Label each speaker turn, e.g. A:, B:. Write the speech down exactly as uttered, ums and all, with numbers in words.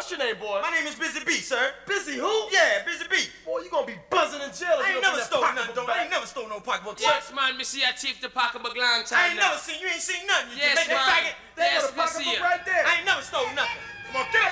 A: What's your name, boy?
B: My name is Busy B, sir.
A: Busy who?
B: Yeah, Busy B.
A: Boy, you gonna be buzzing in jail if
B: I
A: you
B: ain't
A: don't
B: never
A: put that
B: stole
A: pocketbook
B: nothing, though.
A: back.
B: I ain't never stole no pocketbook.
C: Yes, man, me see a chief the pocketbook long
B: I
C: time
B: ain't
C: now.
B: never seen, you ain't seen nothing. You
C: Yes,
B: Jamaican
C: man.
B: faggot.
A: They
C: Yes,
A: got a
C: me see
A: pocketbook
C: ya.
A: right there.
B: I ain't never stole nothing. Come on, get